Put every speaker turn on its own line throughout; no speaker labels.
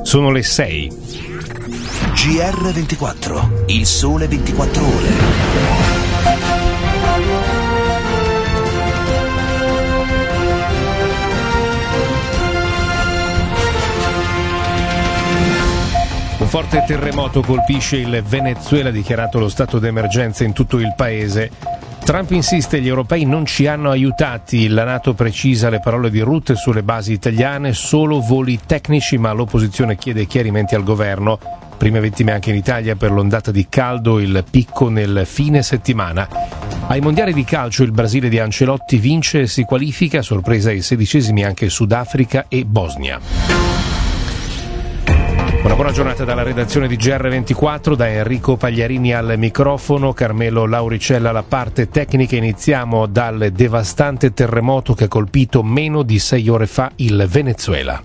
Sono le 6.
GR24, il sole 24 ore.
Un forte terremoto colpisce il Venezuela, ha dichiarato lo stato d'emergenza in tutto il paese. Trump insiste, gli europei non ci hanno aiutati, la NATO precisa le parole di Rutte sulle basi italiane, solo voli tecnici, ma l'opposizione chiede chiarimenti al governo. Prime vittime anche in Italia per l'ondata di caldo, il picco nel fine settimana. Ai mondiali di calcio il Brasile di Ancelotti vince e si qualifica, a sorpresa ai 16esimi anche Sudafrica e Bosnia. Una buona giornata dalla redazione di GR24, da Enrico Pagliarini al microfono, Carmelo Lauricella alla parte tecnica. Iniziamo dal devastante terremoto che ha colpito meno di 6 ore fa il Venezuela.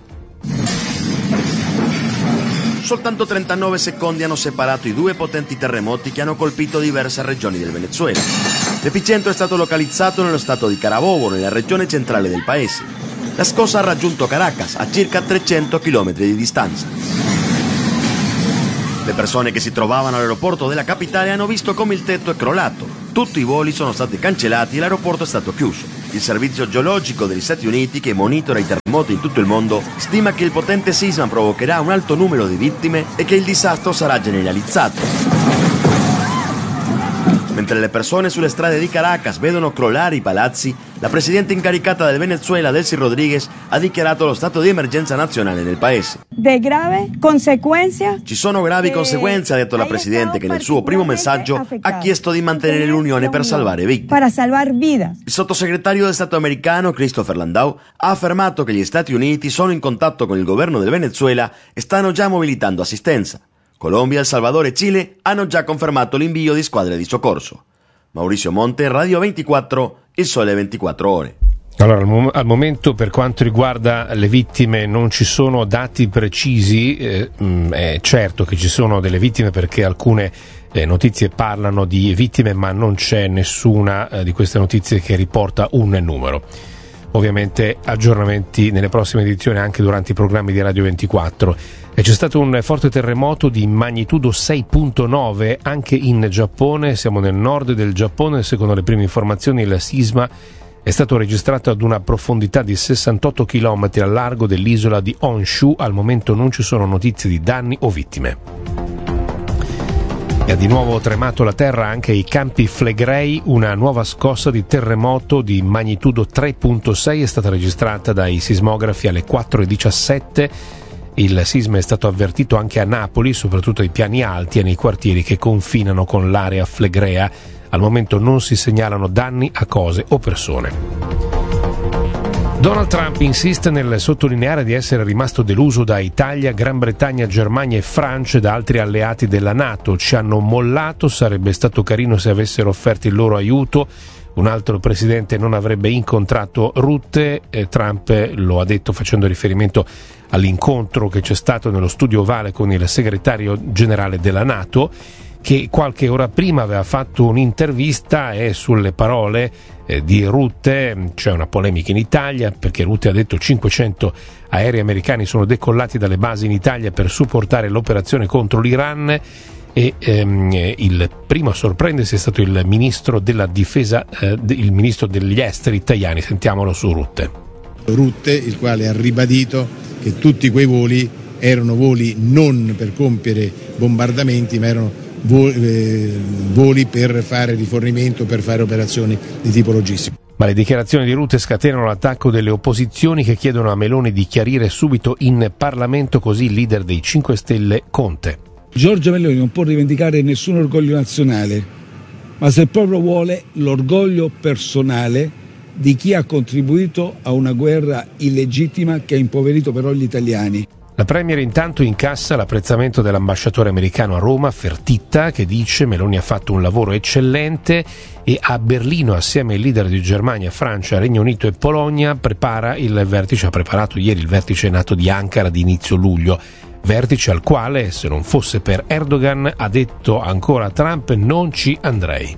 Soltanto 39 secondi hanno separato i due potenti terremoti che hanno colpito diverse regioni del Venezuela. L'epicentro è stato localizzato nello stato di Carabobo, nella regione centrale del paese. La scossa ha raggiunto Caracas, a circa 300 km di distanza. Le persone che si trovavano all'aeroporto della capitale hanno visto come il tetto è crollato. Tutti i voli sono stati cancellati e l'aeroporto è stato chiuso. Il servizio geologico degli Stati Uniti, che monitora i terremoti in tutto il mondo, stima che il potente sisma provocherà un alto numero di vittime e che il disastro sarà generalizzato. Mentre le persone sulle strade di Caracas vedono crollare i palazzi, la presidente incaricata del Venezuela, Delcy Rodríguez, ha dichiarato lo stato di emergenza nazionale nel paese. Ci sono gravi conseguenze, ha detto la presidente, che nel suo primo messaggio ha chiesto di mantenere l'unione per salvare vittime. Il sottosegretario di Stato americano, Christopher Landau, ha affermato che gli Stati Uniti sono in contatto con il governo del Venezuela e stanno già mobilitando assistenza. Colombia, El Salvador e Cile hanno già confermato l'invio di squadre di soccorso. Maurizio Monte, Radio 24, il sole 24 ore.
Allora, al momento, per quanto riguarda le vittime, non ci sono dati precisi. È certo che ci sono delle vittime, perché alcune notizie parlano di vittime, ma non c'è nessuna di queste notizie che riporta un numero. Ovviamente aggiornamenti nelle prossime edizioni anche durante i programmi di Radio 24. E c'è stato un forte terremoto di magnitudo 6.9 anche in Giappone. Siamo nel nord del Giappone. Secondo le prime informazioni, il sisma è stato registrato ad una profondità di 68 km al largo dell'isola di Honshu. Al momento non ci sono notizie di danni o vittime. E ha di nuovo tremato la terra anche ai Campi Flegrei. Una nuova scossa di terremoto di magnitudo 3.6 è stata registrata dai sismografi alle 4:17. Il sisma è stato avvertito anche a Napoli, soprattutto ai piani alti e nei quartieri che confinano con l'area flegrea. Al momento non si segnalano danni a cose o persone. Donald Trump insiste nel sottolineare di essere rimasto deluso da Italia, Gran Bretagna, Germania e Francia e da altri alleati della NATO. Ci hanno mollato, sarebbe stato carino se avessero offerto il loro aiuto. Un altro presidente non avrebbe incontrato Rutte. Trump lo ha detto facendo riferimento all'incontro che c'è stato nello studio ovale con il segretario generale della NATO, che qualche ora prima aveva fatto un'intervista, e sulle parole di Rutte c'è una polemica in Italia, perché Rutte ha detto 500 aerei americani sono decollati dalle basi in Italia per supportare l'operazione contro l'Iran. E il primo a sorprendersi è stato il ministro della difesa, il ministro degli esteri Tajani. Sentiamolo su Rutte.
Rutte, il quale ha ribadito che tutti quei voli erano voli non per compiere bombardamenti, ma erano voli per fare rifornimento, per fare operazioni di tipo logistico.
Ma le dichiarazioni di Rutte scatenano l'attacco delle opposizioni, che chiedono a Meloni di chiarire subito in Parlamento, così il leader dei 5 Stelle Conte.
Giorgia Meloni non può rivendicare nessun orgoglio nazionale, ma se proprio vuole l'orgoglio personale di chi ha contribuito a una guerra illegittima che ha impoverito però gli italiani.
La Premier intanto incassa l'apprezzamento dell'ambasciatore americano a Roma, Fertitta, che dice Meloni ha fatto un lavoro eccellente, e a Berlino, assieme ai leader di Germania, Francia, Regno Unito e Polonia, ha preparato ieri il vertice NATO di Ankara di inizio luglio. Vertice al quale, se non fosse per Erdogan, ha detto ancora Trump, non ci andrei.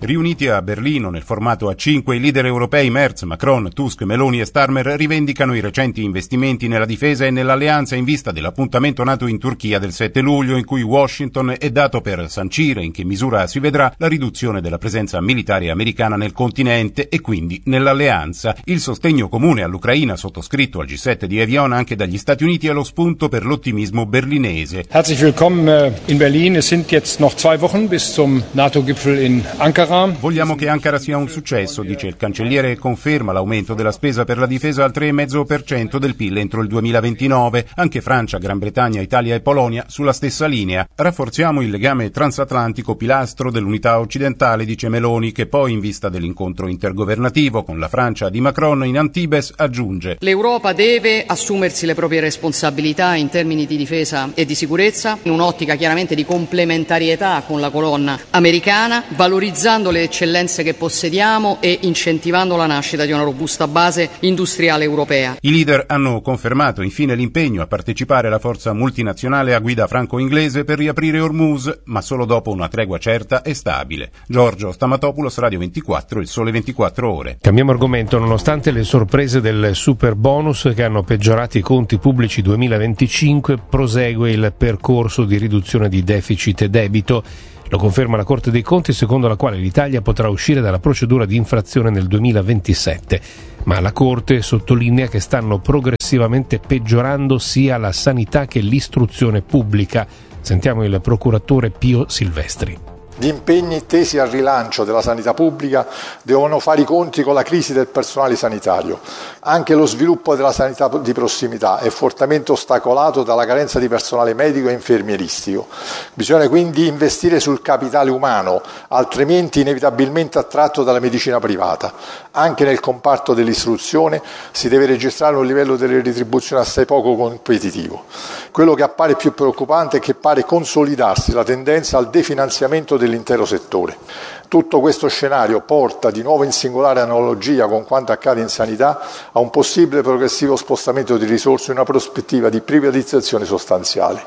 Riuniti a Berlino nel formato A5, i leader europei Merz, Macron, Tusk, Meloni e Starmer rivendicano i recenti investimenti nella difesa e nell'alleanza in vista dell'appuntamento NATO in Turchia del 7 luglio, in cui Washington è dato per sancire in che misura si vedrà la riduzione della presenza militare americana nel continente e quindi nell'alleanza. Il sostegno comune all'Ucraina sottoscritto al G7 di Evian anche dagli Stati Uniti è lo spunto per l'ottimismo berlinese.
Herzlich willkommen in Berlin. Es sind jetzt noch 2 Wochen bis zum NATO-Gipfel in Ankara.
Vogliamo che Ankara sia un successo, dice il cancelliere, e conferma l'aumento della spesa per la difesa al 3,5% del PIL entro il 2029. Anche Francia, Gran Bretagna, Italia e Polonia sulla stessa linea. Rafforziamo il legame transatlantico, pilastro dell'unità occidentale, dice Meloni, che poi in vista dell'incontro intergovernativo con la Francia di Macron in Antibes aggiunge:
l'Europa deve assumersi le proprie responsabilità in termini di difesa e di sicurezza, in un'ottica chiaramente di complementarietà con la colonna americana, valorizzando le eccellenze che possediamo e incentivando la nascita di una robusta base industriale europea.
I leader hanno confermato infine l'impegno a partecipare alla forza multinazionale a guida franco-inglese per riaprire Hormuz, ma solo dopo una tregua certa e stabile. Giorgio Stamatopoulos, Radio 24, Il Sole 24 Ore.
Cambiamo argomento. Nonostante le sorprese del super bonus che hanno peggiorato i conti pubblici 2025, prosegue il percorso di riduzione di deficit e debito. Lo conferma la Corte dei Conti, secondo la quale l'Italia potrà uscire dalla procedura di infrazione nel 2027. Ma la Corte sottolinea che stanno progressivamente peggiorando sia la sanità che l'istruzione pubblica. Sentiamo il procuratore Pio Silvestri.
Gli impegni tesi al rilancio della sanità pubblica devono fare i conti con la crisi del personale sanitario. Anche lo sviluppo della sanità di prossimità è fortemente ostacolato dalla carenza di personale medico e infermieristico. Bisogna quindi investire sul capitale umano, altrimenti inevitabilmente attratto dalla medicina privata. Anche nel comparto dell'istruzione si deve registrare un livello delle retribuzioni assai poco competitivo. Quello che appare più preoccupante è che pare consolidarsi la tendenza al definanziamento dell'intero settore. Tutto questo scenario porta, di nuovo in singolare analogia con quanto accade in sanità, a un possibile progressivo spostamento di risorse in una prospettiva di privatizzazione sostanziale.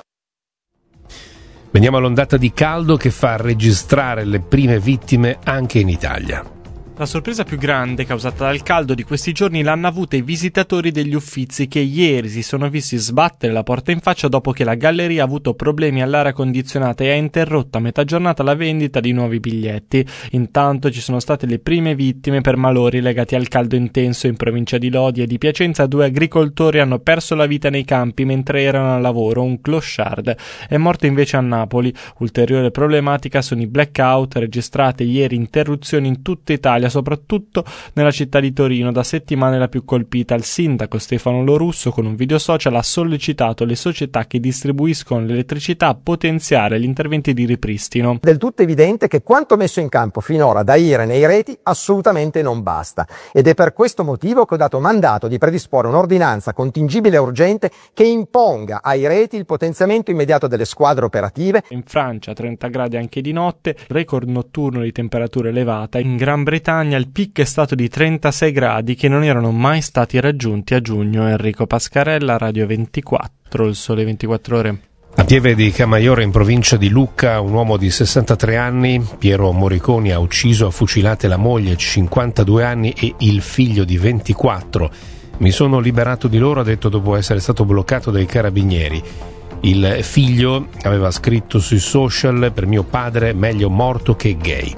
Veniamo all'ondata di caldo che fa registrare le prime vittime anche in Italia.
La sorpresa più grande causata dal caldo di questi giorni l'hanno avuta i visitatori degli Uffizi, che ieri si sono visti sbattere la porta in faccia dopo che la galleria ha avuto problemi all'aria condizionata e ha interrotto a metà giornata la vendita di nuovi biglietti. Intanto ci sono state le prime vittime per malori legati al caldo intenso. In provincia di Lodi e di Piacenza 2 agricoltori hanno perso la vita nei campi mentre erano al lavoro. Un clochard è morto invece a Napoli. Ulteriore problematica sono i blackout registrate ieri, interruzioni in tutta Italia, soprattutto nella città di Torino, da settimane la più colpita. Il sindaco Stefano Lorusso, con un video social, ha sollecitato le società che distribuiscono l'elettricità a potenziare gli interventi di ripristino.
Del tutto evidente che quanto messo in campo finora da IRE nei reti assolutamente non basta, ed è per questo motivo che ho dato mandato di predisporre un'ordinanza contingibile e urgente che imponga ai reti il potenziamento immediato delle squadre operative.
In Francia 30 gradi anche di notte, record notturno di temperatura elevata. In Gran Bretagna il picco è stato di 36 gradi che non erano mai stati raggiunti a giugno. Enrico Pascarella, Radio 24, Il Sole 24 Ore.
A Pieve di Camaiore, in provincia di Lucca, un uomo di 63 anni, Piero Moriconi, ha ucciso a fucilate la moglie, 52 anni, e il figlio di 24. Mi sono liberato di loro, ha detto, dopo essere stato bloccato dai carabinieri. Il figlio aveva scritto sui social: per mio padre meglio morto che gay.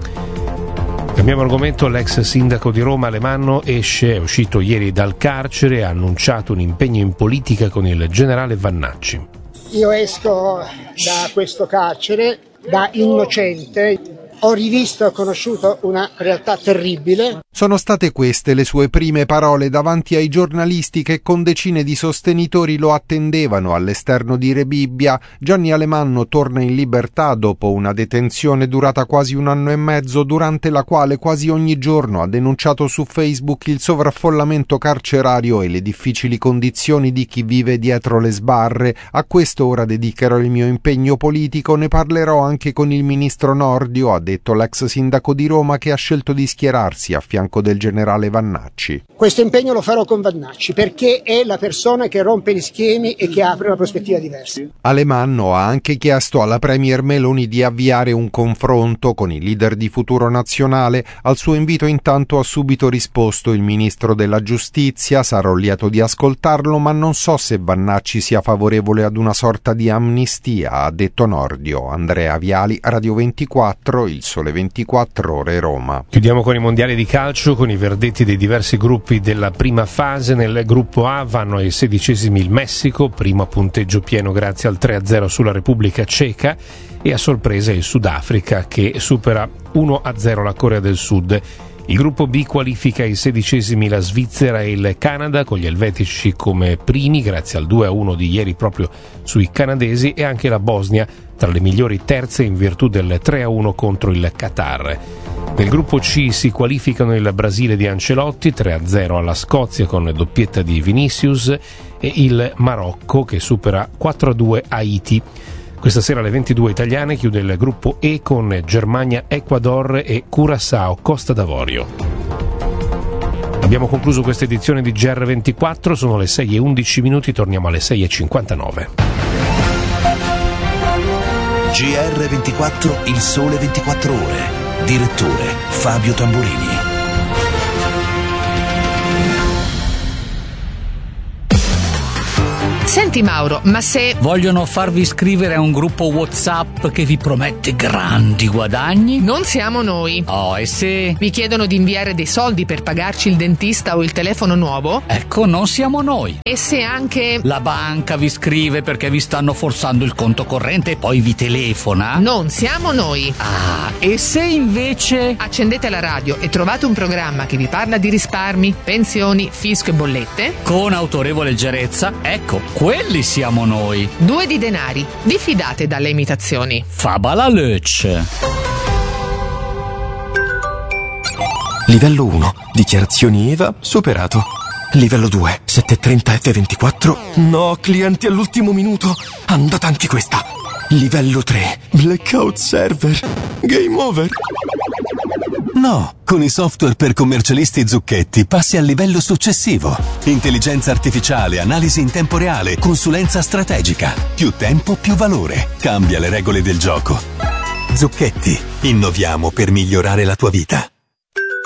Cambiamo argomento. L'ex sindaco di Roma Alemanno è uscito ieri dal carcere e ha annunciato un impegno in politica con il generale Vannacci.
Io esco da questo carcere da innocente. Ho rivisto e conosciuto una realtà terribile.
Sono state queste le sue prime parole davanti ai giornalisti che con decine di sostenitori lo attendevano all'esterno di Rebibbia. Gianni Alemanno torna in libertà dopo una detenzione durata quasi 1 anno e mezzo, durante la quale quasi ogni giorno ha denunciato su Facebook il sovraffollamento carcerario e le difficili condizioni di chi vive dietro le sbarre. A questo ora dedicherò il mio impegno politico, ne parlerò anche con il ministro Nordio, ha detto l'ex sindaco di Roma, che ha scelto di schierarsi a fianco del generale Vannacci.
Questo impegno lo farò con Vannacci perché è la persona che rompe gli schemi e che apre una prospettiva diversa.
Alemanno ha anche chiesto alla premier Meloni di avviare un confronto con i leader di Futuro Nazionale. Al suo invito intanto ha subito risposto il ministro della Giustizia: sarò lieto di ascoltarlo, ma non so se Vannacci sia favorevole ad una sorta di amnistia, ha detto Nordio. Andrea Viali, Radio 24, Il Sole 24 Ore, Roma.
Chiudiamo con i mondiali di calcio, con i verdetti dei diversi gruppi della prima fase. Nel gruppo A vanno ai 16esimi il Messico, primo a punteggio pieno grazie al 3-0 sulla Repubblica Ceca, e a sorpresa il Sudafrica che supera 1-0 la Corea del Sud. Il gruppo B qualifica ai 16esimi la Svizzera e il Canada, con gli elvetici come primi grazie al 2-1 di ieri proprio sui canadesi, e anche la Bosnia tra le migliori terze in virtù del 3-1 contro il Qatar. Nel gruppo C si qualificano il Brasile di Ancelotti, 3-0 alla Scozia con doppietta di Vinicius, e il Marocco che supera 4-2 Haiti. Questa sera alle 22 italiane chiude il gruppo E con Germania, Ecuador e Curaçao, Costa d'Avorio. Abbiamo concluso questa edizione di GR24, sono le 6:11, torniamo alle 6:59.
GR24, Il Sole 24 Ore. Direttore Fabio Tamburini.
Senti Mauro, ma se
vogliono farvi iscrivere a un gruppo WhatsApp che vi promette grandi guadagni?
Non siamo noi.
Oh, e se
vi chiedono di inviare dei soldi per pagarci il dentista o il telefono nuovo?
Ecco, non siamo noi.
E se anche
la banca vi scrive perché vi stanno forzando il conto corrente e poi vi telefona?
Non siamo noi.
Ah, e se invece
accendete la radio e trovate un programma che vi parla di risparmi, pensioni, fisco e bollette?
Con autorevole leggerezza, ecco, quelli siamo noi.
2 di denari. Vi fidate dalle imitazioni?
Fabala Lötsch.
Livello 1. Dichiarazioni IVA superato. Livello 2. 730 F24. No, clienti all'ultimo minuto. Andata anche questa. Livello 3. Blackout server. Game over.
No, con i software per commercialisti Zucchetti passi al livello successivo. Intelligenza artificiale, analisi in tempo reale, consulenza strategica. Più tempo, più valore. Cambia le regole del gioco. Zucchetti, innoviamo per migliorare la tua vita.